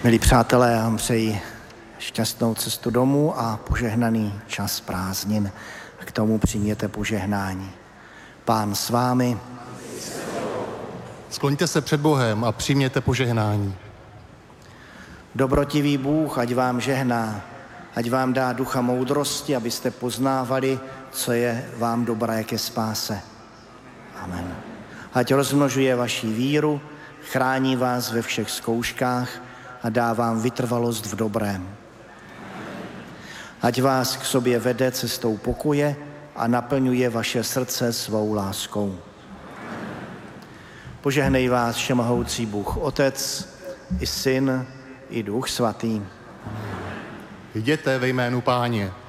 Milí přátelé, já vám přeji šťastnou cestu domů a požehnaný čas prázdnin. K tomu přijměte požehnání. Pán s vámi. Skloňte se před Bohem a přijměte požehnání. Dobrotivý Bůh, ať vám žehná, ať vám dá ducha moudrosti, abyste poznávali, co je vám dobré ke spáse. Amen. Ať rozmnožuje vaši víru, chrání vás ve všech zkouškách a dá vám vytrvalost v dobrém. Ať vás k sobě vede cestou pokoje a naplňuje vaše srdce svou láskou. Požehnej vás všemohoucí Bůh Otec, i Syn, i Duch Svatý. Jděte ve jménu Páně.